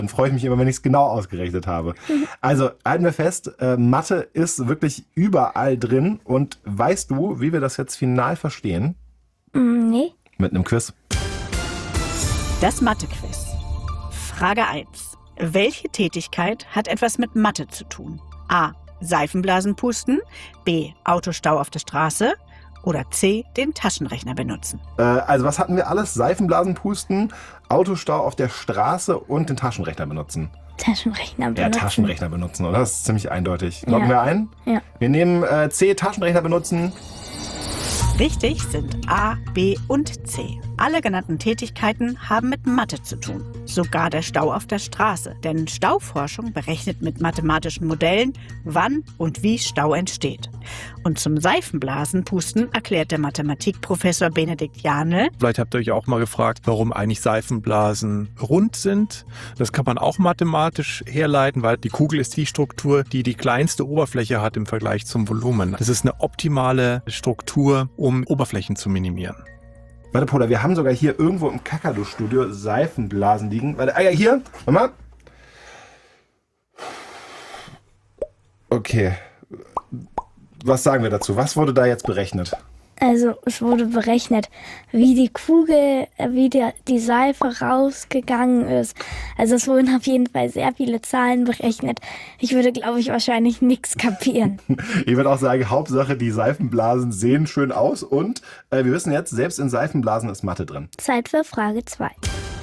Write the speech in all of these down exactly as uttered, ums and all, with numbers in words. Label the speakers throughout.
Speaker 1: Dann freue ich mich immer, wenn ich es genau ausgerechnet habe. Also halten wir fest, äh, Mathe ist wirklich überall drin. Und weißt du, wie wir das jetzt final verstehen?
Speaker 2: Mm, nee.
Speaker 1: Mit einem Quiz.
Speaker 3: Das Mathe-Quiz. Frage eins. Welche Tätigkeit hat etwas mit Mathe zu tun? A. Seifenblasen pusten. B. Autostau auf der Straße. Oder C. Den Taschenrechner benutzen.
Speaker 1: Äh, also was hatten wir alles? Seifenblasen pusten, Autostau auf der Straße und den Taschenrechner benutzen.
Speaker 2: Taschenrechner benutzen.
Speaker 1: Ja, Taschenrechner benutzen, oder? Das ist ziemlich eindeutig. Loggen
Speaker 2: Ja.
Speaker 1: wir ein?
Speaker 2: Ja.
Speaker 1: Wir nehmen äh, C, Taschenrechner benutzen.
Speaker 3: Richtig sind A, B und C. Alle genannten Tätigkeiten haben mit Mathe zu tun. Sogar der Stau auf der Straße. Denn Stauforschung berechnet mit mathematischen Modellen, wann und wie Stau entsteht. Und zum Seifenblasen pusten erklärt der Mathematikprofessor Benedikt Janel.
Speaker 4: Vielleicht habt ihr euch auch mal gefragt, warum eigentlich Seifenblasen rund sind. Das kann man auch mathematisch herleiten, weil die Kugel ist die Struktur, die die kleinste Oberfläche hat im Vergleich zum Volumen. Das ist eine optimale Struktur, um Oberflächen zu minimieren.
Speaker 1: Warte, Pola, wir haben sogar hier irgendwo im Kakadu-Studio Seifenblasen liegen. Warte, ah ja, hier, warte mal. Okay. Was sagen wir dazu? Was wurde da jetzt berechnet?
Speaker 2: Also es wurde berechnet, wie die Kugel, äh, wie der, die Seife rausgegangen ist. Also es wurden auf jeden Fall sehr viele Zahlen berechnet. Ich würde, glaube ich, wahrscheinlich nichts kapieren.
Speaker 1: Ich würde auch sagen, Hauptsache, die Seifenblasen sehen schön aus. Und äh, wir wissen jetzt, selbst in Seifenblasen ist Mathe drin.
Speaker 2: Zeit für Frage zwei.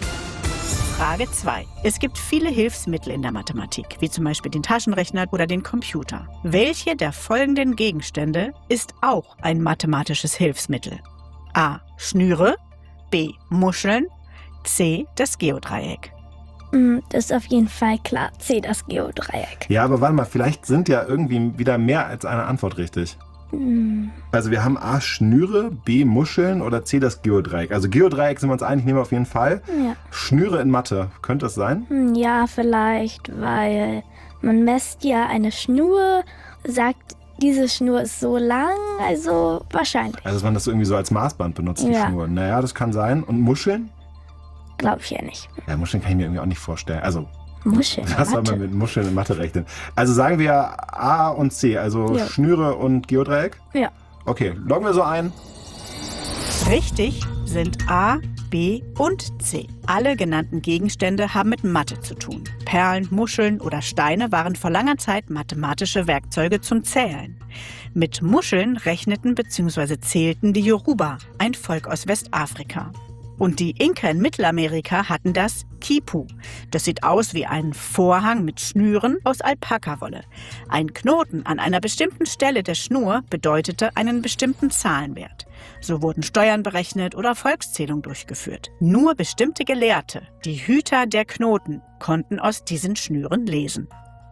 Speaker 3: Frage zwei. Es gibt viele Hilfsmittel in der Mathematik, wie zum Beispiel den Taschenrechner oder den Computer. Welche der folgenden Gegenstände ist auch ein mathematisches Hilfsmittel? A. Schnüre. B. Muscheln. C. Das Geodreieck.
Speaker 2: Mm, Das ist auf jeden Fall klar. C, das Geodreieck.
Speaker 1: Ja, aber warte mal, vielleicht sind ja irgendwie wieder mehr als eine Antwort richtig.
Speaker 2: Mm,
Speaker 1: Also wir haben A, Schnüre, B, Muscheln oder C, das Geodreieck. Also Geodreieck sind wir uns einig, nehmen wir auf jeden Fall.
Speaker 2: Ja.
Speaker 1: Schnüre in Mathe, könnte es sein?
Speaker 2: Hm, Ja, vielleicht, weil man messt ja eine Schnur, sagt, diese Schnur ist so lang, also wahrscheinlich.
Speaker 1: Also dass man das irgendwie so als Maßband benutzt, die
Speaker 2: Ja.
Speaker 1: Schnur. Naja, das kann sein. Und Muscheln?
Speaker 2: Glaube ich ja nicht.
Speaker 1: Ja, Muscheln kann ich mir irgendwie auch nicht vorstellen. Also
Speaker 2: Muscheln.
Speaker 1: was soll man
Speaker 2: Mathe.
Speaker 1: mit Muscheln in Mathe rechnen? Also sagen wir A und C, also
Speaker 2: Ja.
Speaker 1: Schnüre und Geodreieck?
Speaker 2: Ja.
Speaker 1: Okay, loggen wir so ein.
Speaker 3: Richtig sind A, B und C. Alle genannten Gegenstände haben mit Mathe zu tun. Perlen, Muscheln oder Steine waren vor langer Zeit mathematische Werkzeuge zum Zählen. Mit Muscheln rechneten bzw. zählten die Yoruba, ein Volk aus Westafrika. Und die Inka in Mittelamerika hatten das Quipu. Das sieht aus wie ein Vorhang mit Schnüren aus Alpakawolle. Ein Knoten an einer bestimmten Stelle der Schnur bedeutete einen bestimmten Zahlenwert. So wurden Steuern berechnet oder Volkszählung durchgeführt. Nur bestimmte Gelehrte, die Hüter der Knoten, konnten aus diesen Schnüren lesen.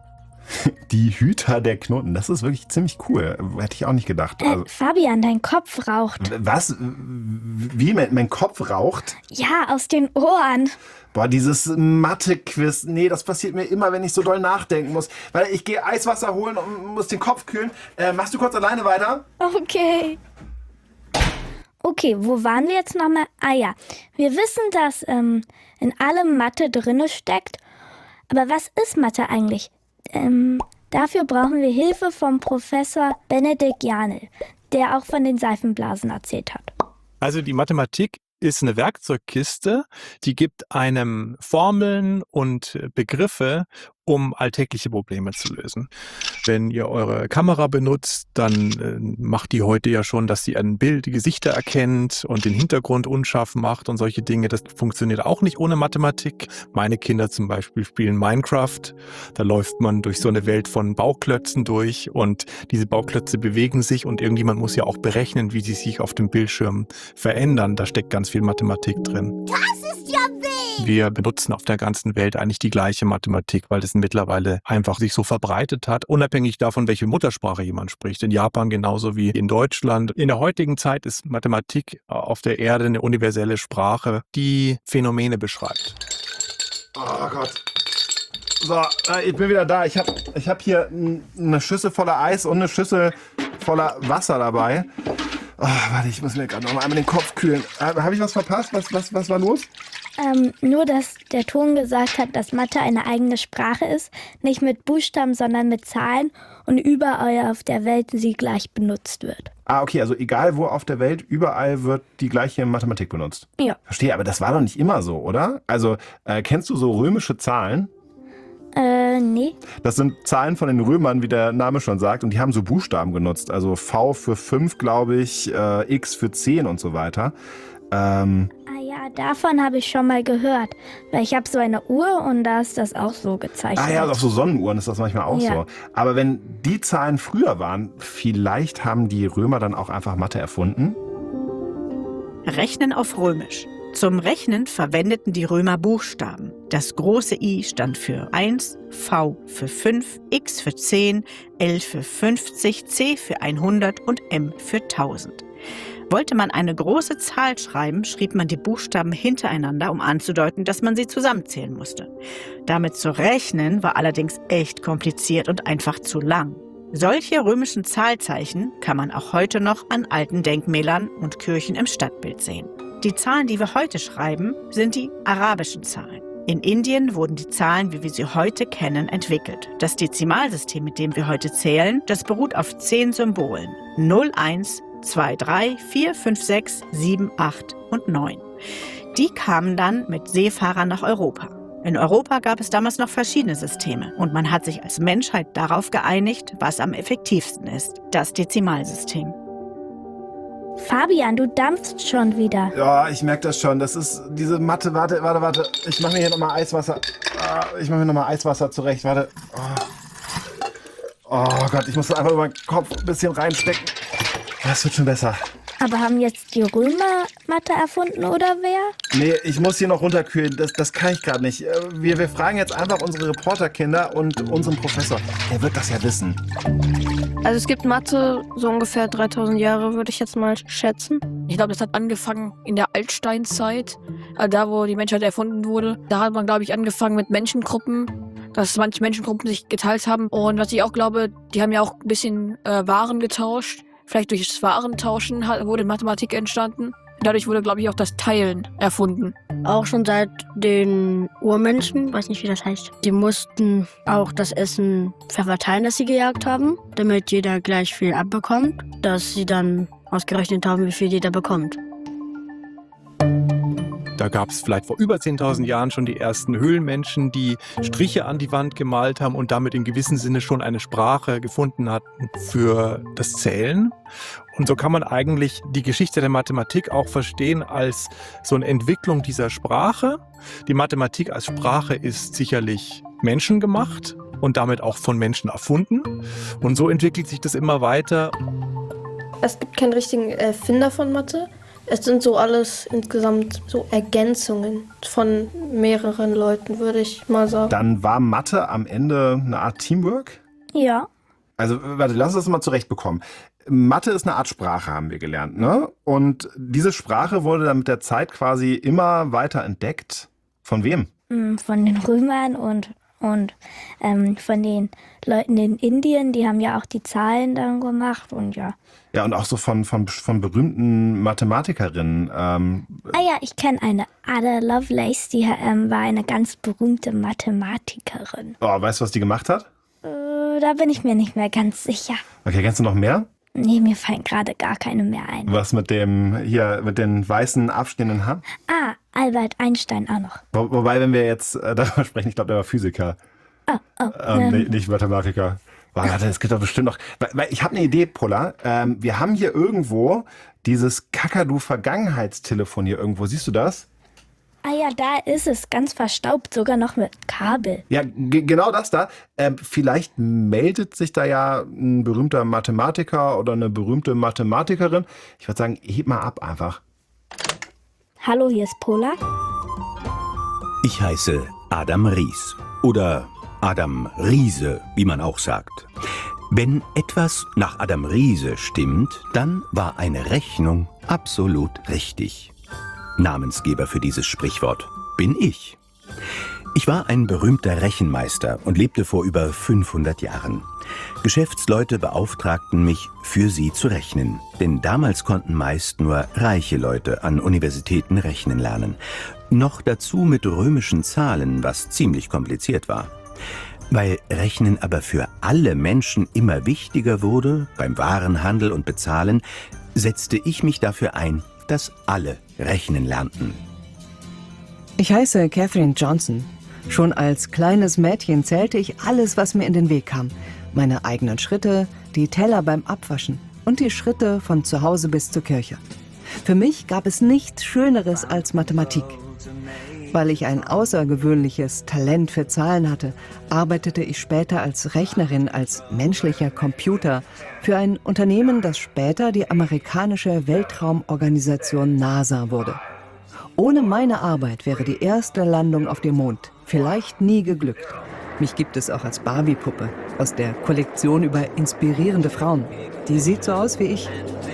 Speaker 1: Die Hüter der Knoten, das ist wirklich ziemlich cool. Hätte ich auch nicht gedacht.
Speaker 2: Äh,
Speaker 1: Also,
Speaker 2: Fabian, dein Kopf raucht.
Speaker 1: was? Wie mein, mein Kopf raucht?
Speaker 2: Ja, aus den Ohren.
Speaker 1: Boah, dieses Mathe-Quiz, nee, das passiert mir immer, wenn ich so doll nachdenken muss. Weil ich gehe Eiswasser holen und muss den Kopf kühlen. Äh, machst du kurz alleine weiter?
Speaker 2: Okay. Okay, wo waren wir jetzt nochmal? Ah ja, wir wissen, dass ähm, in allem Mathe drinne steckt. Aber was ist Mathe eigentlich? Ähm, dafür brauchen wir Hilfe vom Professor Benedikt Janel, der auch von den Seifenblasen erzählt hat.
Speaker 4: Also die Mathematik ist eine Werkzeugkiste, die gibt einem Formeln und Begriffe, um alltägliche Probleme zu lösen. Wenn ihr eure Kamera benutzt, dann äh, macht die heute ja schon, dass sie ein Bild, die Gesichter erkennt und den Hintergrund unscharf macht und solche Dinge. Das funktioniert auch nicht ohne Mathematik. Meine Kinder zum Beispiel spielen Minecraft. Da läuft man durch so eine Welt von Bauklötzen durch und diese Bauklötze bewegen sich und irgendjemand muss ja auch berechnen, wie sie sich auf dem Bildschirm verändern. Da steckt ganz viel Mathematik drin.
Speaker 5: Das ist ja wild!
Speaker 4: Wir benutzen auf der ganzen Welt eigentlich die gleiche Mathematik, weil das mittlerweile einfach sich so verbreitet hat, unabhängig davon, welche Muttersprache jemand spricht. In Japan genauso wie in Deutschland. In der heutigen Zeit ist Mathematik auf der Erde eine universelle Sprache, die Phänomene beschreibt.
Speaker 1: Oh Gott. So, ich bin wieder da. Ich habe ich hab hier eine Schüssel voller Eis und eine Schüssel voller Wasser dabei. Oh, warte, ich muss mir gerade noch mal einmal den Kopf kühlen. Habe ich was verpasst? Was, was, was war los?
Speaker 2: Ähm, nur, dass der Ton gesagt hat, dass Mathe eine eigene Sprache ist, nicht mit Buchstaben, sondern mit Zahlen und überall auf der Welt sie gleich benutzt wird.
Speaker 1: Ah, okay, also egal wo auf der Welt, überall wird die gleiche Mathematik benutzt.
Speaker 2: Ja.
Speaker 1: Verstehe, aber das war doch nicht immer so, oder? Also, äh, kennst du so römische Zahlen?
Speaker 2: Äh, nee.
Speaker 1: Das sind Zahlen von den Römern, wie der Name schon sagt, und die haben so Buchstaben genutzt. Also V für fünf, glaube ich, äh, X für zehn und so weiter. Ähm,
Speaker 2: Ah ja, davon habe ich schon mal gehört. Weil ich habe so eine Uhr und da ist das auch so gezeichnet.
Speaker 1: ah ja, auf so Sonnenuhren ist das manchmal auch
Speaker 2: Ja.
Speaker 1: so. Aber wenn die Zahlen früher waren, vielleicht haben die Römer dann auch einfach Mathe erfunden?
Speaker 3: Rechnen auf Römisch. Zum Rechnen verwendeten die Römer Buchstaben. Das große I stand für eins, V für fünf, X für zehn, L für fünfzig, C für hundert und M für tausend. Wollte man eine große Zahl schreiben, schrieb man die Buchstaben hintereinander, um anzudeuten, dass man sie zusammenzählen musste. Damit zu rechnen war allerdings echt kompliziert und einfach zu lang. Solche römischen Zahlzeichen kann man auch heute noch an alten Denkmälern und Kirchen im Stadtbild sehen. Die Zahlen, die wir heute schreiben, sind die arabischen Zahlen. In Indien wurden die Zahlen, wie wir sie heute kennen, entwickelt. Das Dezimalsystem, mit dem wir heute zählen, das beruht auf zehn Symbolen. null, eins, zwei, drei, vier, fünf, sechs, sieben, acht und neun. Die kamen dann mit Seefahrern nach Europa. In Europa gab es damals noch verschiedene Systeme und man hat sich als Menschheit darauf geeinigt, was am effektivsten ist, das Dezimalsystem.
Speaker 2: Fabian, du dampfst schon wieder.
Speaker 1: Ja, ich merke das schon. Das ist diese Mathe. Warte, warte, warte. Ich mache mir hier nochmal Eiswasser. Ah, ich mache mir nochmal Eiswasser zurecht. Warte. Oh. oh Gott, ich muss das einfach über den Kopf ein bisschen reinstecken. Das wird schon besser.
Speaker 2: Aber haben jetzt die Römer Mathe erfunden oder wer?
Speaker 1: Nee, ich muss hier noch runterkühlen. Das, das kann ich gerade nicht. Wir, wir fragen jetzt einfach unsere Reporterkinder und unseren Professor. Der wird das ja wissen.
Speaker 5: Also es gibt Mathe so ungefähr dreitausend Jahre, würde ich jetzt mal schätzen.
Speaker 6: Ich glaube, das hat angefangen in der Altsteinzeit, also da, wo die Menschheit erfunden wurde. Da hat man, glaube ich, angefangen mit Menschengruppen, dass manche Menschengruppen sich geteilt haben. Und was ich auch glaube, die haben ja auch ein bisschen äh, Waren getauscht. Vielleicht durch das Warentauschen hat, wurde Mathematik entstanden. Dadurch wurde, glaube ich, auch das Teilen erfunden.
Speaker 5: Auch schon seit den Urmenschen, weiß nicht, wie das heißt. Die mussten auch das Essen verteilen, das sie gejagt haben, damit jeder gleich viel abbekommt, dass sie dann ausgerechnet haben, wie viel jeder bekommt.
Speaker 4: Da gab es vielleicht vor über zehntausend Jahren schon die ersten Höhlenmenschen, die Striche an die Wand gemalt haben und damit in gewissem Sinne schon eine Sprache gefunden hatten für das Zählen. Und so kann man eigentlich die Geschichte der Mathematik auch verstehen als so eine Entwicklung dieser Sprache. Die Mathematik als Sprache ist sicherlich menschengemacht und damit auch von Menschen erfunden. Und so entwickelt sich das immer weiter.
Speaker 7: Es gibt keinen richtigen Erfinder von Mathe. Es sind so alles insgesamt so Ergänzungen von mehreren Leuten, würde ich mal sagen.
Speaker 1: Dann war Mathe am Ende eine Art Teamwork?
Speaker 2: Ja.
Speaker 1: Also, warte, lass uns das mal zurechtbekommen. Mathe ist eine Art Sprache, haben wir gelernt, ne? Und diese Sprache wurde dann mit der Zeit quasi immer weiter entdeckt. Von wem?
Speaker 2: Von den Römern und, und ähm, von den Leuten in Indien. Die haben ja auch die Zahlen dann gemacht und ja.
Speaker 1: Ja, und auch so von, von, von berühmten Mathematikerinnen. Ähm,
Speaker 2: Ah ja, ich kenne eine. Ada Lovelace, die ähm, war eine ganz berühmte Mathematikerin.
Speaker 1: oh, weißt du, was die gemacht hat?
Speaker 2: Äh, da bin ich mir nicht mehr ganz sicher.
Speaker 1: Okay, kennst du noch mehr?
Speaker 2: Nee, mir fallen gerade gar keine mehr ein.
Speaker 1: Was mit dem, hier, mit den weißen, abstehenden Haaren?
Speaker 2: Ah, Albert Einstein auch noch.
Speaker 1: Wo, wobei, wenn wir jetzt äh, darüber sprechen, ich glaube, der war Physiker.
Speaker 2: Oh, oh.
Speaker 1: Ähm,
Speaker 2: Ähm,
Speaker 1: nicht, nicht Mathematiker. Warte, es gibt doch bestimmt noch. Weil, weil ich habe eine Idee, Pola. Ähm, wir haben hier irgendwo dieses Kakadu-Vergangenheitstelefon hier irgendwo. Siehst du das?
Speaker 2: Ah ja, da ist es, ganz verstaubt, sogar noch mit Kabel.
Speaker 1: Ja, g- genau das da. Ähm, vielleicht meldet sich da ja ein berühmter Mathematiker oder eine berühmte Mathematikerin. Ich würde sagen, heb mal ab einfach.
Speaker 2: Hallo, hier ist Pola.
Speaker 8: Ich heiße Adam Ries oder Adam Riese, wie man auch sagt. Wenn etwas nach Adam Riese stimmt, dann war eine Rechnung absolut richtig. Namensgeber für dieses Sprichwort bin ich. Ich war ein berühmter Rechenmeister und lebte vor über fünfhundert Jahren. Geschäftsleute beauftragten mich, für sie zu rechnen. Denn damals konnten meist nur reiche Leute an Universitäten rechnen lernen. Noch dazu mit römischen Zahlen, was ziemlich kompliziert war. Weil Rechnen aber für alle Menschen immer wichtiger wurde, beim Warenhandel und Bezahlen, setzte ich mich dafür ein, dass alle rechnen lernten.
Speaker 9: Ich heiße Catherine Johnson. Schon als kleines Mädchen zählte ich alles, was mir in den Weg kam. Meine eigenen Schritte, die Teller beim Abwaschen und die Schritte von zu Hause bis zur Kirche. Für mich gab es nichts Schöneres als Mathematik. Weil ich ein außergewöhnliches Talent für Zahlen hatte, arbeitete ich später als Rechnerin, als menschlicher Computer für ein Unternehmen, das später die amerikanische Weltraumorganisation NASA wurde. Ohne meine Arbeit wäre die erste Landung auf dem Mond vielleicht nie geglückt. Mich gibt es auch als Barbie-Puppe aus der Kollektion über inspirierende Frauen. Die sieht so aus wie ich.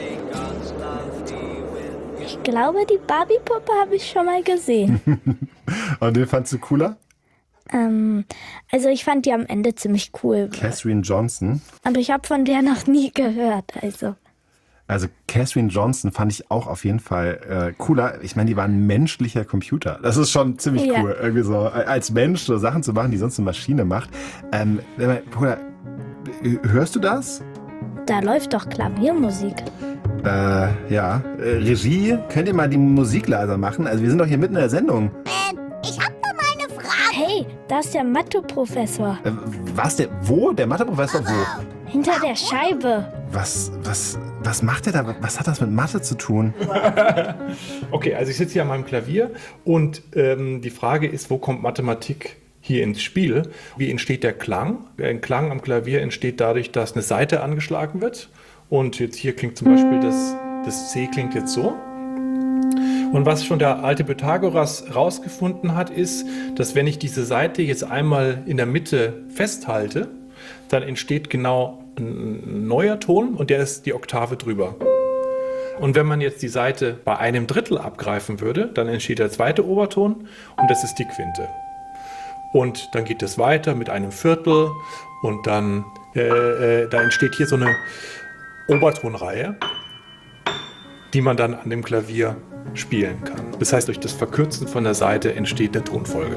Speaker 2: Ich glaube, die Barbie-Puppe habe ich schon mal gesehen.
Speaker 1: Und den fandst du cooler?
Speaker 2: ähm, also ich fand die am Ende ziemlich cool.
Speaker 1: Catherine Johnson.
Speaker 2: Aber ich habe von der noch nie gehört. Also
Speaker 1: Also Catherine Johnson fand ich auch auf jeden Fall äh, cooler. Ich meine, die war ein menschlicher Computer. Das ist schon ziemlich
Speaker 2: Ja.
Speaker 1: cool, irgendwie so äh, als Mensch so Sachen zu machen, die sonst eine Maschine macht. Ähm, Bruder, hörst du das?
Speaker 2: da läuft doch Klaviermusik.
Speaker 1: Äh, ja. Äh, Regie, könnt ihr mal die Musik leiser machen? Also wir sind doch hier mitten in der Sendung.
Speaker 10: Ich hab da mal eine Frage.
Speaker 2: Hey, da ist der Mathe-Professor.
Speaker 1: Äh, was, der, wo? Der Mathe-Professor wo?
Speaker 2: Hinter der Scheibe.
Speaker 1: Was, was, was macht der da? Was hat das mit Mathe zu tun?
Speaker 4: Okay, also ich sitze hier an meinem Klavier und ähm, die Frage ist, wo kommt Mathematik hier ins Spiel? Wie entsteht der Klang? Ein Klang am Klavier entsteht dadurch, dass eine Saite angeschlagen wird. Und jetzt hier klingt zum Beispiel das, das C klingt jetzt so. Und was schon der alte Pythagoras rausgefunden hat, ist, dass wenn ich diese Saite jetzt einmal in der Mitte festhalte, dann entsteht genau ein neuer Ton und der ist die Oktave drüber. Und wenn man jetzt die Saite bei einem Drittel abgreifen würde, dann entsteht der zweite Oberton und das ist die Quinte. Und dann geht es weiter mit einem Viertel und dann äh, äh, da entsteht hier so eine Obertonreihe, die man dann an dem Klavier spielen kann. Das heißt, durch das Verkürzen von der Saite entsteht eine Tonfolge.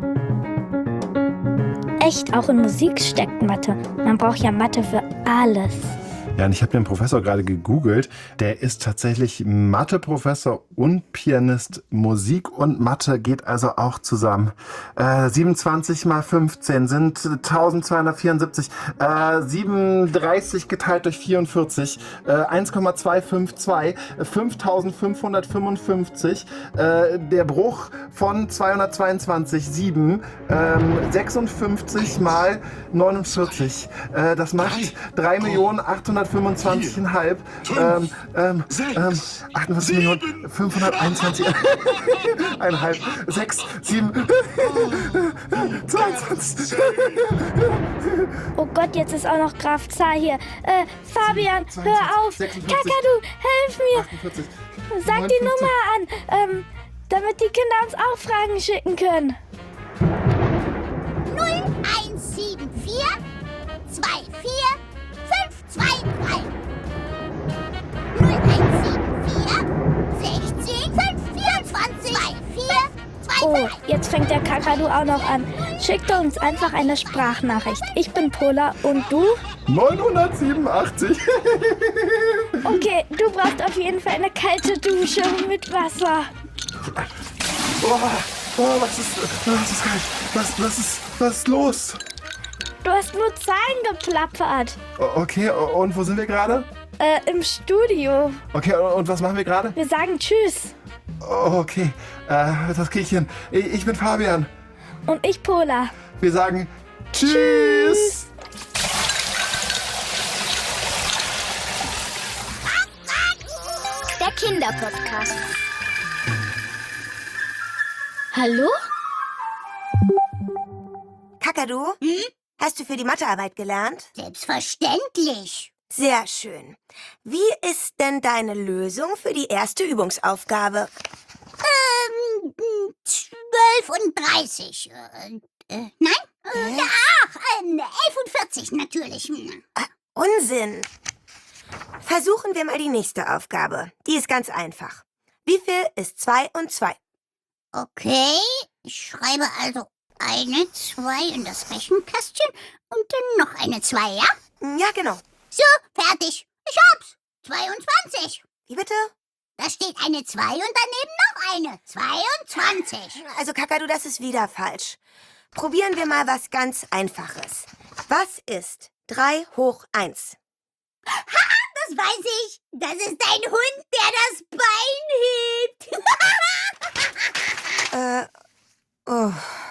Speaker 2: Echt, auch in Musik steckt Mathe. Man braucht ja Mathe für alles.
Speaker 1: Ja, und ich habe den Professor gerade gegoogelt. Der ist tatsächlich Mathe-Professor und Pianist. Musik und Mathe geht also auch zusammen. Äh, siebenundzwanzig mal fünfzehn sind eintausendzweihundertvierundsiebzig. Äh, siebenunddreißig geteilt durch vierundvierzig. Äh, eins Komma zweihundertzweiundfünfzig. fünftausendfünfhundertfünfundfünfzig. Äh, der Bruch von zweihundertzweiundzwanzig. sieben. Ähm, sechsundfünfzig mal neunundvierzig. Äh, das macht drei Millionen achthundertfünfundzwanzig Komma fünf. Ähm, ähm, ähm, achtundvierzig Millionen fünfhunderteinundzwanzig. eineinhalb, sechs, sieben, zweiundzwanzig.
Speaker 2: Oh Gott, jetzt ist auch noch Graf Zar hier. Äh, Fabian, hör auf. Kakadu, helf mir.
Speaker 1: achtundvierzig.
Speaker 2: Sag die Nummer an, ähm, damit die Kinder uns auch Fragen schicken können.
Speaker 10: null eins sieben vier zwei vier fünf zwei drei. null eins sieben vier sechzehn fünf vierundzwanzig zwei vier zwei
Speaker 2: Oh,
Speaker 10: drei.
Speaker 2: jetzt fängt der Kakadu auch noch an. Schickt uns einfach eine Sprachnachricht. Ich bin Pola und du?
Speaker 1: neunhundertsiebenundachtzig.
Speaker 2: Okay, du brauchst auf jeden Fall eine kalte Dusche mit Wasser.
Speaker 1: Oh, oh, was ist, was ist kalt? Was, was ist, was ist los?
Speaker 2: Du hast nur Zahlen geplappert.
Speaker 1: O- Okay, o- und wo sind wir gerade?
Speaker 2: Äh, im Studio.
Speaker 1: Okay, o- und was machen wir gerade?
Speaker 2: Wir sagen Tschüss.
Speaker 1: Oh, okay, äh, das krieg ich hin. Ich, ich bin Fabian.
Speaker 2: Und ich Pola.
Speaker 1: Wir sagen Tschüss.
Speaker 10: Der Kinderpodcast.
Speaker 11: Hallo?
Speaker 12: Kakadu, hast du für die Mathearbeit gelernt?
Speaker 10: Selbstverständlich.
Speaker 12: Sehr schön. Wie ist denn deine Lösung für die erste Übungsaufgabe?
Speaker 10: Ähm, zwölfunddreißig. Äh, äh, nein? Äh, ach, äh, elfundvierzig natürlich.
Speaker 12: Unsinn. Versuchen wir mal die nächste Aufgabe. Die ist ganz einfach. Wie viel ist zwei und zwei?
Speaker 10: Okay, ich schreibe also eine zwei in das Rechenkästchen und dann noch eine zwei, ja?
Speaker 12: Ja, genau.
Speaker 10: So, fertig. Ich hab's. zweiundzwanzig.
Speaker 12: Wie bitte?
Speaker 10: Da steht eine zwei und daneben noch eine. zweiundzwanzig.
Speaker 12: Also, Kakadu, das ist wieder falsch. Probieren wir mal was ganz Einfaches. Was ist drei hoch eins?
Speaker 10: Ha, das weiß ich. Das ist ein Hund, der das Bein hebt.
Speaker 12: äh, oh.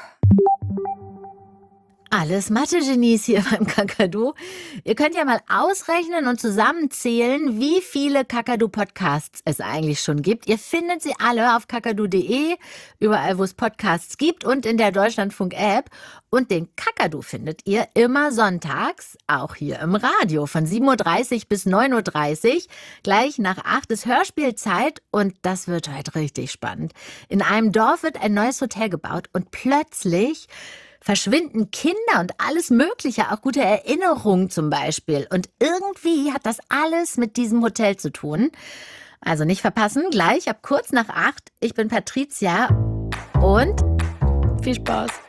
Speaker 11: Alles Mathe-Genies hier beim Kakadu. Ihr könnt ja mal ausrechnen und zusammenzählen, wie viele Kakadu-Podcasts es eigentlich schon gibt. Ihr findet sie alle auf kakadu punkt de, überall, wo es Podcasts gibt und in der Deutschlandfunk-App. Und den Kakadu findet ihr immer sonntags, auch hier im Radio, von sieben Uhr dreißig bis neun Uhr dreißig. Gleich nach acht ist Hörspielzeit und das wird heute richtig spannend. In einem Dorf wird ein neues Hotel gebaut und plötzlich verschwinden Kinder und alles Mögliche, auch gute Erinnerungen zum Beispiel. Und irgendwie hat das alles mit diesem Hotel zu tun. Also nicht verpassen, gleich ab kurz nach acht. Ich bin Patricia und
Speaker 6: Viel Spaß.